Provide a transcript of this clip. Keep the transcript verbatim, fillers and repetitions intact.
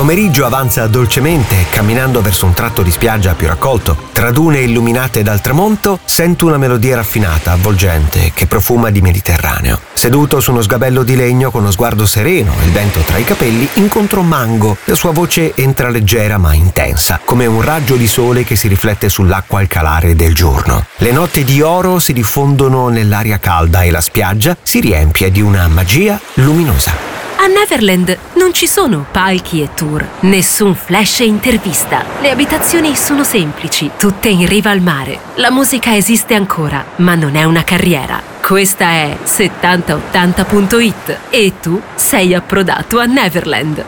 pomeriggio avanza dolcemente, camminando verso un tratto di spiaggia più raccolto. Tra dune illuminate dal tramonto, sento una melodia raffinata, avvolgente, che profuma di Mediterraneo. Seduto su uno sgabello di legno con lo sguardo sereno e il vento tra i capelli, incontro Mango. La sua voce entra leggera ma intensa, come un raggio di sole che si riflette sull'acqua al calare del giorno. Le note di oro si diffondono nell'aria calda e la spiaggia si riempie di una magia luminosa. A Neverland non ci sono palchi e tour, nessun flash e intervista. Le abitazioni sono semplici, tutte in riva al mare. La musica esiste ancora, ma non è una carriera. Questa è settanta ottanta punto it e tu sei approdato a Neverland.